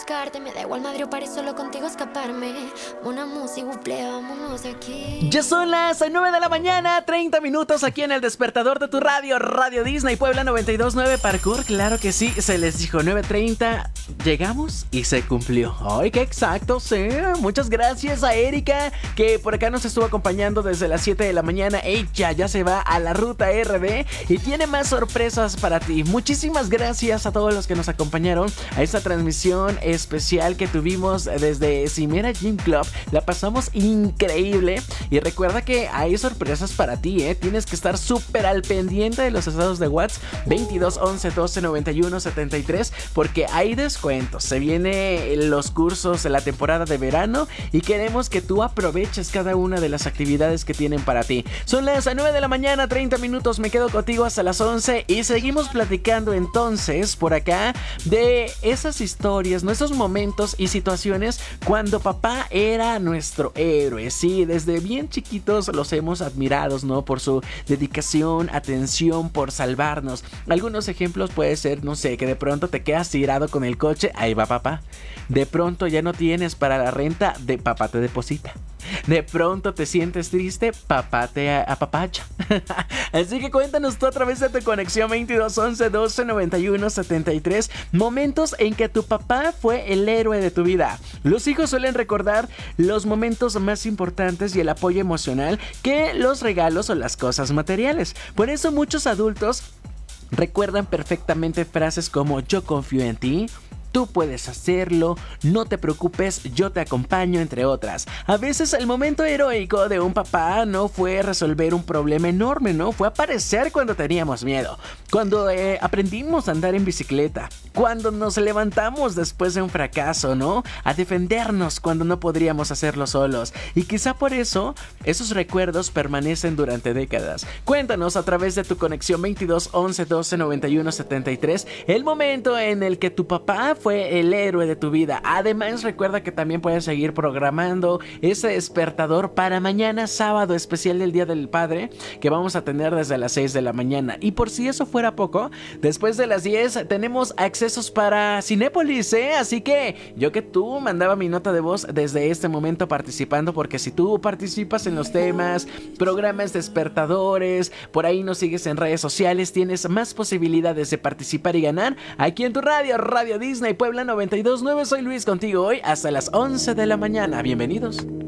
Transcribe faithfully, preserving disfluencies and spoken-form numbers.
buscarte. Me da igual Madrid o París, solo contigo escaparme. Una música, buple, vámonos de aquí. Ya son las nueve de la mañana, treinta minutos aquí en el despertador de tu radio, Radio Disney Puebla noventa y dos punto nueve Parkour. Claro que sí, se les dijo nueve treinta. Llegamos y se cumplió. ¡Ay, qué exacto! Sí, muchas gracias a Erika, que por acá nos estuvo acompañando desde las siete de la mañana. Ella ya se va a la ruta R D y tiene más sorpresas para ti. Muchísimas gracias a todos los que nos acompañaron a esta transmisión especial que tuvimos desde Cimera Gym Club. La pasamos increíble y recuerda que hay sorpresas para ti, ¿eh? Tienes que estar súper al pendiente de los estados de WhatsApp veintidós once doce noventa y uno setenta y tres, porque hay descuentos. Se vienen los cursos de la temporada de verano y queremos que tú aproveches cada una de las actividades que tienen para ti. Son las nueve de la mañana, treinta minutos. Me quedo contigo hasta las once y seguimos platicando entonces por acá de esas historias, nuestros momentos y situaciones cuando papá era nuestro héroe. Sí, desde bien chiquitos los hemos admirado, ¿no? Por su dedicación, atención, por salvarnos. Algunos ejemplos puede ser, no sé, que de pronto te quedas tirado con el coche, ahí va papá. De pronto ya no tienes para la renta, de papá te deposita. De pronto te sientes triste, papá te apapacha. Así que cuéntanos tú a través de tu conexión veintidós once doce noventa y uno setenta y tres momentos en que tu papá fue el héroe de tu vida. Los hijos suelen recordar los momentos más importantes y el apoyo emocional que los regalos o las cosas materiales. Por eso muchos adultos recuerdan perfectamente frases como yo confío en ti, tú puedes hacerlo, no te preocupes, yo te acompaño, entre otras. A veces el momento heroico de un papá no fue resolver un problema enorme, ¿no? Fue aparecer cuando teníamos miedo, cuando eh, aprendimos a andar en bicicleta, cuando nos levantamos después de un fracaso, ¿no? A defendernos cuando no podríamos hacerlo solos. Y quizá por eso esos recuerdos permanecen durante décadas. Cuéntanos a través de tu conexión veintidós once doce noventa y uno setenta y tres el momento en el que tu papá fue el héroe de tu vida. Además, recuerda que también puedes seguir programando ese despertador para mañana sábado especial del Día del Padre, que vamos a tener desde las seis de la mañana. Y por si eso fuera poco, después de las diez tenemos accesos para Cinépolis, ¿eh? Así que yo que tú mandaba mi nota de voz desde este momento participando, porque si tú participas en los temas, programas despertadores, por ahí nos sigues en redes sociales, tienes más posibilidades de participar y ganar aquí en tu radio, Radio Disney Puebla noventa y dos punto nueve. Soy Luis contigo hoy hasta las once de la mañana. Bienvenidos.